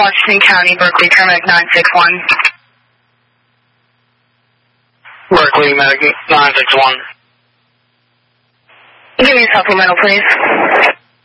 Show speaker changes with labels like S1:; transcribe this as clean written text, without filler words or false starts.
S1: Washington County, Berkeley, paramedic 961.
S2: Berkeley, medic 961.
S1: Give me a supplemental, please.